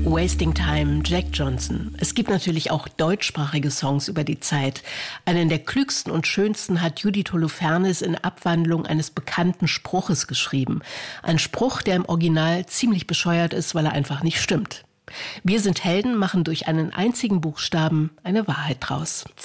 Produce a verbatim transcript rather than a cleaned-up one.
Wasting Time, Jack Johnson. Es gibt natürlich auch deutschsprachige Songs über die Zeit. Einen der klügsten und schönsten hat Judith Holofernes in Abwandlung eines bekannten Spruches geschrieben. Ein Spruch, der im Original ziemlich bescheuert ist, weil er einfach nicht stimmt. Wir sind Helden machen durch einen einzigen Buchstaben eine Wahrheit draus.